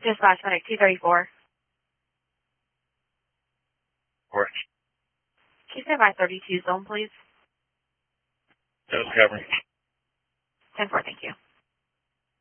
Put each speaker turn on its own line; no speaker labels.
Dispatch Medic 234.
Or
Can you stand by 32 zone, please?
that was covering.
10-4, thank you.